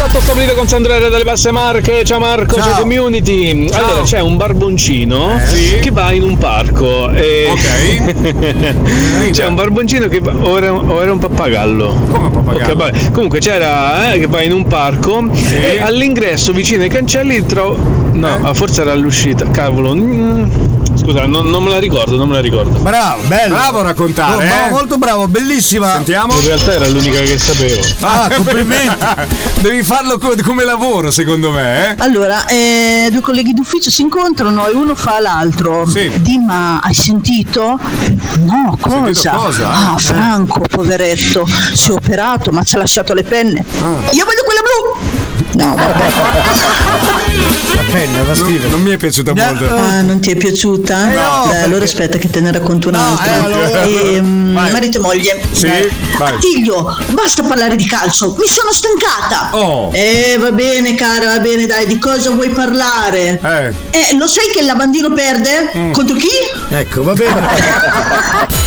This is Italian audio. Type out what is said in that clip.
tutto stabilito con Sandrella dalle Basse Marche. Ciao Marco, ciao community. Ciao. Allora c'è un barboncino che va in un parco. Ok. C'è un barboncino che o era un pappagallo. Come pappagallo? Okay, comunque c'era che va in un parco e all'ingresso vicino ai cancelli forse era all'uscita. Cavolo. Scusa, non me la ricordo. Bravo, bello. Bravo a raccontare. Molto bravo, bellissima. Sentiamo. In realtà era l'unica che sapevo. Complimenti. Devi farlo come lavoro, secondo me. Allora, due colleghi d'ufficio si incontrano e uno fa l'altro. Sì. Ma hai sentito? No, cosa? Sentito cosa? Ah, Franco, poveretto, si è operato ma ci ha lasciato le penne. Io voglio quella blu! No, vabbè. La penna, la scrive. Non mi è piaciuta molto. Ah, non ti è piaciuta? No, Dai, allora aspetta che te ne racconto un'altra. Marito e moglie. Sì, vai. Attilio, basta parlare di calcio, mi sono stancata. Oh. Va bene cara, va bene, dai, di cosa vuoi parlare? Eh. Lo sai che il lavandino perde? Contro chi? Ecco, va bene.